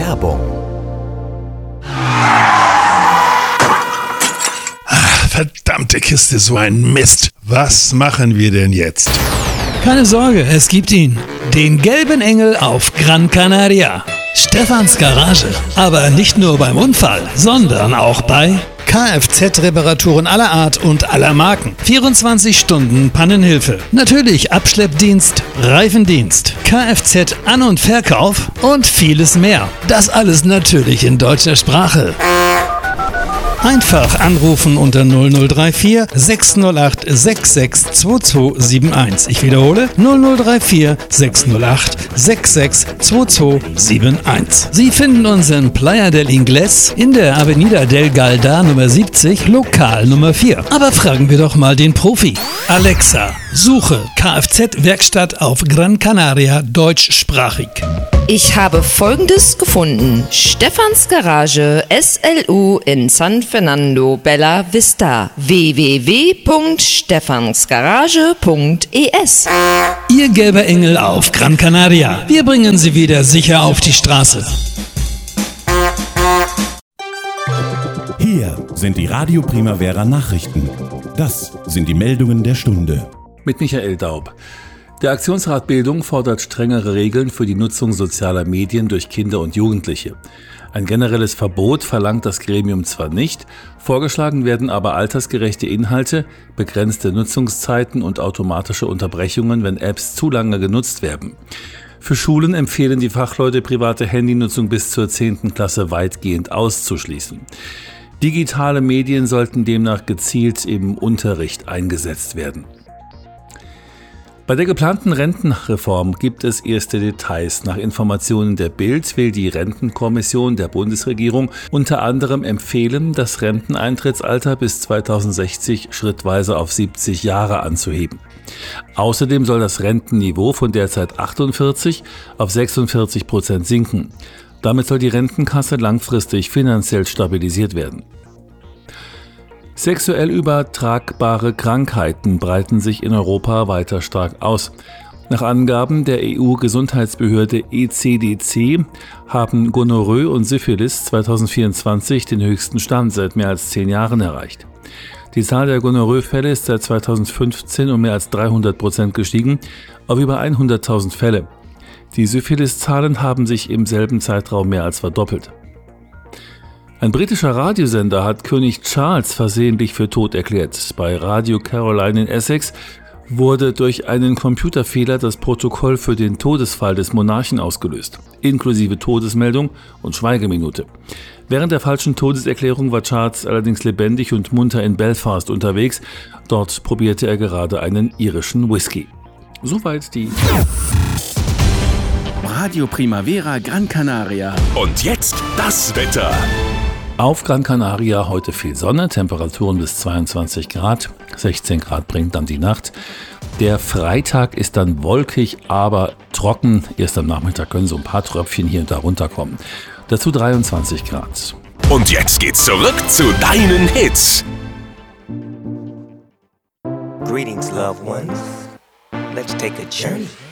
Werbung. Verdammte Kiste, so ein Mist. Was machen wir denn jetzt? Keine Sorge, es gibt ihn. Den gelben Engel auf Gran Canaria. Stefans Garage. Aber nicht nur beim Unfall, sondern auch bei Kfz-Reparaturen aller Art und aller Marken. 24 Stunden Pannenhilfe. Natürlich Abschleppdienst, Reifendienst, Kfz-An- und Verkauf und vieles mehr. Das alles natürlich in deutscher Sprache. Einfach anrufen unter 0034 608 662271. Ich wiederhole 0034 608 662271. Sie finden uns in Playa del Ingles in der Avenida del Galda Nummer 70, Lokal Nummer 4. Aber fragen wir doch mal den Profi. Alexa, suche Kfz-Werkstatt auf Gran Canaria deutschsprachig. Ich habe Folgendes gefunden. Stefans Garage SLU in San Fernando Bella Vista. www.stefansgarage.es. Ihr gelber Engel auf Gran Canaria. Wir bringen Sie wieder sicher auf die Straße. Hier sind die Radio Primavera Nachrichten. Das sind die Meldungen der Stunde. Mit Michael Daub. Der Aktionsrat Bildung fordert strengere Regeln für die Nutzung sozialer Medien durch Kinder und Jugendliche. Ein generelles Verbot verlangt das Gremium zwar nicht, vorgeschlagen werden aber altersgerechte Inhalte, begrenzte Nutzungszeiten und automatische Unterbrechungen, wenn Apps zu lange genutzt werden. Für Schulen empfehlen die Fachleute, private Handynutzung bis zur 10. Klasse weitgehend auszuschließen. Digitale Medien sollten demnach gezielt im Unterricht eingesetzt werden. Bei der geplanten Rentenreform gibt es erste Details. Nach Informationen der Bild will die Rentenkommission der Bundesregierung unter anderem empfehlen, das Renteneintrittsalter bis 2060 schrittweise auf 70 Jahre anzuheben. Außerdem soll das Rentenniveau von derzeit 48 auf 46% sinken. Damit soll die Rentenkasse langfristig finanziell stabilisiert werden. Sexuell übertragbare Krankheiten breiten sich in Europa weiter stark aus. Nach Angaben der EU-Gesundheitsbehörde ECDC haben Gonorrhoe und Syphilis 2024 den höchsten Stand seit mehr als 10 Jahren erreicht. Die Zahl der Gonorrhoe-Fälle ist seit 2015 um mehr als 300% gestiegen, auf über 100.000 Fälle. Die Syphilis-Zahlen haben sich im selben Zeitraum mehr als verdoppelt. Ein britischer Radiosender hat König Charles versehentlich für tot erklärt. Bei Radio Caroline in Essex wurde durch einen Computerfehler das Protokoll für den Todesfall des Monarchen ausgelöst, inklusive Todesmeldung und Schweigeminute. Während der falschen Todeserklärung war Charles allerdings lebendig und munter in Belfast unterwegs. Dort probierte er gerade einen irischen Whisky. Soweit die Radio Primavera Gran Canaria. Und jetzt das Wetter. Auf Gran Canaria heute viel Sonne, Temperaturen bis 22 Grad, 16 Grad bringt dann die Nacht. Der Freitag ist dann wolkig, aber trocken. Erst am Nachmittag können so ein paar Tröpfchen hier und da runterkommen. Dazu 23 Grad. Und jetzt geht's zurück zu deinen Hits. Greetings, loved ones. Let's take a journey.